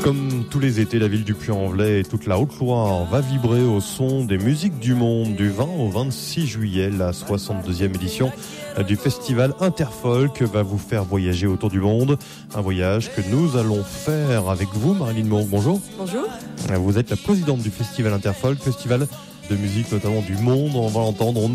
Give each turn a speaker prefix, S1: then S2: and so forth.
S1: Comme tous les étés, la ville du Puy-en-Velay et toute la Haute-Loire va vibrer au son des musiques du monde du 20 au 26 juillet. La 62e édition du festival Interfolk va vous faire voyager autour du monde. Un voyage que nous allons faire avec vous, Marilyn Monk. Bonjour.
S2: Bonjour.
S1: Vous êtes la présidente du festival Interfolk, festival de musique notamment du monde. On va l'entendre.